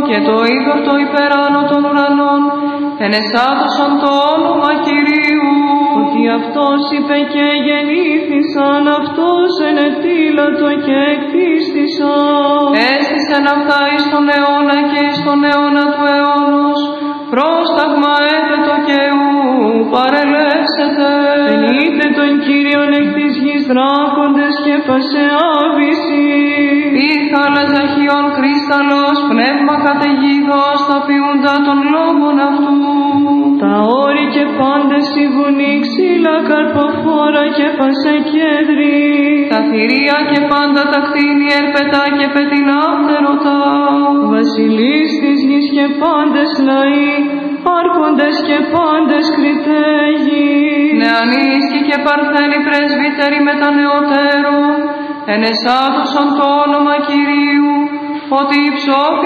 και το είδωρ το υπεράνω των ουρανών, ενεσάτωσαν το όνομα Κυρίου. Ότι αυτός είπε και γεννήθησαν, αυτός ενετήλατο και εκτίστησαν. Έστησεν αυτά εις τον αιώνα και εις τον αιώνα του αιώνος, πρόσταγμα έπετο και ου παρελεύσετε. Ενείτε τον Κύριον εκ της γης δράκοντες και πασεάβηση. Πίχαλα ζαχιών κρίσταλος, πνεύμα καταιγίδος, τα ποιούντα των λόγων αυτού. Τα όρη και πάντες η βουνή, ξύλα καρποφόρα και πασεκέδρη. Τα θηρία και πάντα τα κτίνη, ερπετά και πετεινά φτερωτά. Βασιλείς της γης και πάντες λαοί, άρχοντες και πάντες κριτέγοι. Νεανίσκοι και παρθένοι πρεσβύτεροι με τα νεωτέρων, ενεσάτωσαν το όνομα Κυρίου, ότι η ψώφη